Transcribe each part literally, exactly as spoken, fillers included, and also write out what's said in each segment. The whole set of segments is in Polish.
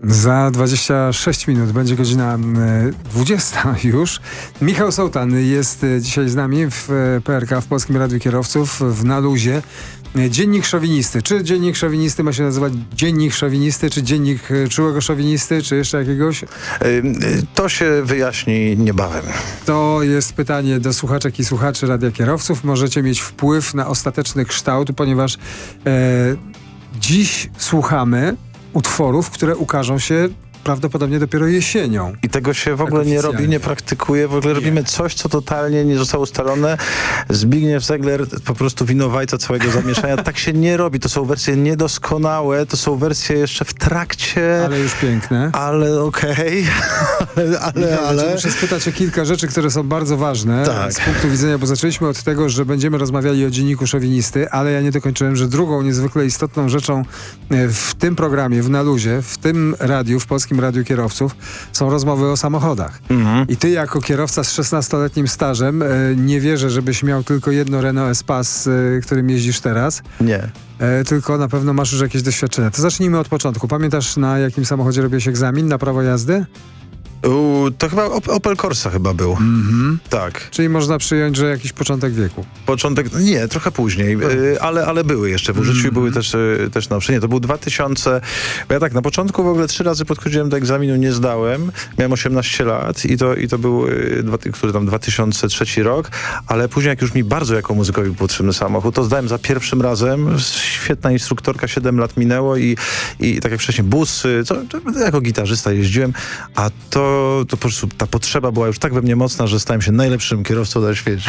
Za dwadzieścia sześć minut będzie godzina dwudziesta już. Michał Sołtan jest dzisiaj z nami w P R K, w Polskim Radiu Kierowców, w Na Luzie. Dziennik szowinisty. Czy dziennik szowinisty ma się nazywać dziennik szowinisty, czy dziennik czułego szowinisty, czy jeszcze jakiegoś? To się wyjaśni niebawem. To jest pytanie do słuchaczek i słuchaczy Radia Kierowców. Możecie mieć wpływ na ostateczny kształt, ponieważ e, dziś słuchamy utworów, które ukażą się prawdopodobnie dopiero jesienią. I tego się w ogóle nie robi, nie praktykuje. W ogóle nie. Robimy coś, co totalnie nie zostało ustalone. Zbigniew Zegler po prostu winowajca całego zamieszania. Tak się nie robi. To są wersje niedoskonałe. To są wersje jeszcze w trakcie. Ale już piękne. Ale okej. Okay. ale, ale, Michał, ale... Muszę spytać o kilka rzeczy, które są bardzo ważne tak. z punktu widzenia, bo zaczęliśmy od tego, że będziemy rozmawiali o dzienniku szowinisty, ale ja nie dokończyłem, że drugą niezwykle istotną rzeczą w tym programie, w Na Luzie, w tym radiu, w Polskim Radiu Kierowców, są rozmowy o samochodach. Mhm. I ty jako kierowca z szesnastoletnim stażem, e, nie wierzę, żebyś miał tylko jedno Renault Espace, e, którym jeździsz teraz. Nie. E, tylko na pewno masz już jakieś doświadczenia. To zacznijmy od początku. Pamiętasz, na jakim samochodzie robiłeś egzamin na prawo jazdy? U, to chyba Opel Corsa chyba był. Mhm. Tak. Czyli można przyjąć, że jakiś początek wieku. Początek, nie, trochę później, y, ale, ale były jeszcze w użyciu mm. były też, y, też nowsze. Nie, to był dwa tysiące, bo ja tak na początku w ogóle trzy razy podchodziłem do egzaminu, nie zdałem. Miałem osiemnaście lat i to, i to był y, dwa, który tam dwa tysiące trzeci rok, ale później jak już mi bardzo jako muzykowi był potrzebny samochód, to zdałem za pierwszym razem. Świetna instruktorka, siedem lat minęło i, i tak jak wcześniej busy, co, to, jako gitarzysta jeździłem, a to To, to po prostu ta potrzeba była już tak we mnie mocna, że stałem się najlepszym kierowcą na świecie.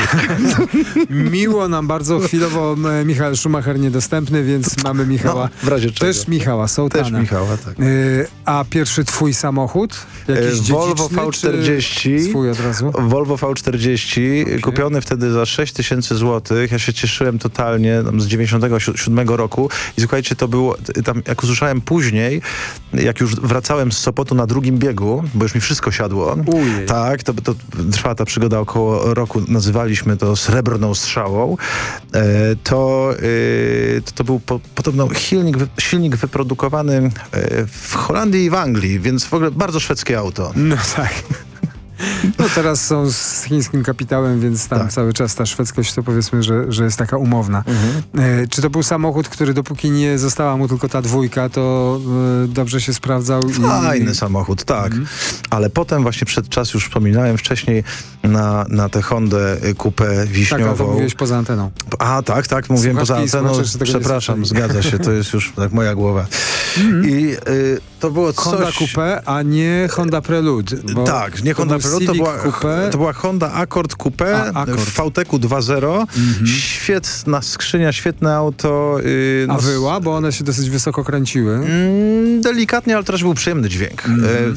Miło nam bardzo. Chwilowo Michał Schumacher niedostępny, więc mamy Michała. No, w razie czego. Też Michała Sołtana. Też Michała, tak. Y, a pierwszy twój samochód? Jakiś Volvo V czterdzieści. Swój od razu? Volvo V czterdzieści. Okay. Kupiony wtedy za sześć tysięcy złotych. Ja się cieszyłem totalnie tam z dziewięćdziesiątego siódmego roku. I słuchajcie, to było, tam jak usłyszałem później, jak już wracałem z Sopotu na drugim biegu, bo już mi wszystko siadło. Ujej. Tak, to, to trwała ta przygoda około roku. Nazywaliśmy to srebrną strzałą. E, to, e, to, to był po, podobno silnik, wy, silnik wyprodukowany e, w Holandii i w Anglii, więc w ogóle bardzo szwedzkie auto. No tak. No teraz są z chińskim kapitałem, więc tam tak. cały czas ta szwedzkość to powiedzmy, że, że jest taka umowna. Mhm. E, czy to był samochód, który dopóki nie została mu tylko ta dwójka, to e, dobrze się sprawdzał? Fajny i... samochód, tak. Mhm. Ale potem właśnie przed czas już wspominałem wcześniej na, na tę Hondę Coupé wiśniową. Tak, a to mówiłeś poza anteną. A, tak, tak, mówiłem poza anteną. Przepraszam, zgadza się, to jest już tak moja głowa. Mhm. I y, to było coś... Honda Coupé, a nie Honda Prelude. Tak, nie Honda Prelude, to była, to była Honda Accord Coupé a, Accord. w V T E C dwa zero. Mhm. Świetna skrzynia, świetne auto. Yy, a wyła? Bo one się dosyć wysoko kręciły. Mm, delikatnie, ale też był przyjemny dźwięk. Mhm.